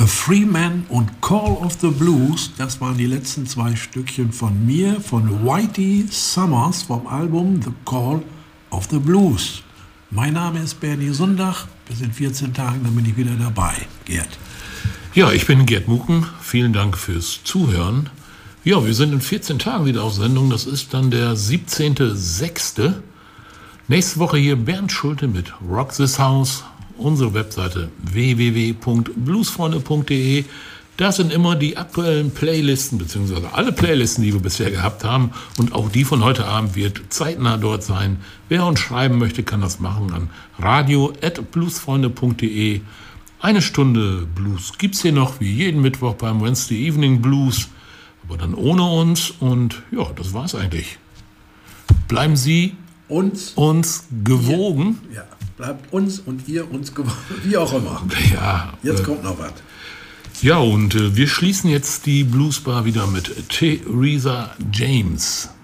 A Free Man und Call of the Blues, das waren die letzten zwei Stückchen von mir, von Whitey Summers vom Album The Call of the Blues. Mein Name ist Bernie Sundach, bis in 14 Tagen, dann bin ich wieder dabei. Gerd. Ja, ich bin Gerd Muken, vielen Dank fürs Zuhören. Ja, wir sind in 14 Tagen wieder auf Sendung, das ist dann der 17.06. Nächste Woche hier Bernd Schulte mit Rock This House. Unsere Webseite www.bluesfreunde.de. Das sind immer die aktuellen Playlisten, beziehungsweise alle Playlisten, die wir bisher gehabt haben. Und auch die von heute Abend wird zeitnah dort sein. Wer uns schreiben möchte, kann das machen an radio@bluesfreunde.de. Eine Stunde Blues gibt's hier noch, wie jeden Mittwoch beim Wednesday Evening Blues. Aber dann ohne uns. Und ja, das war's eigentlich. Bleiben Sie uns gewogen. Ja. Bleibt uns und ihr uns gewogen, wie auch immer. Ja. Jetzt kommt noch was. Ja, und wir schließen jetzt die Bluesbar wieder mit Theresa James.